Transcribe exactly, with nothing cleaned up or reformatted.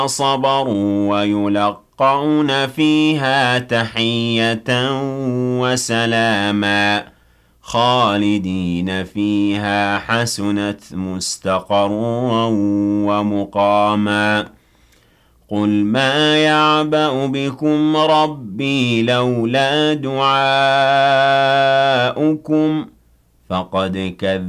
صبروا ويلقون فيها تحية وسلاما خالدين فيها حسنت مستقرا ومقاما قل ما يعبأ بكم ربي لولا دعاؤكم فقد كذبتم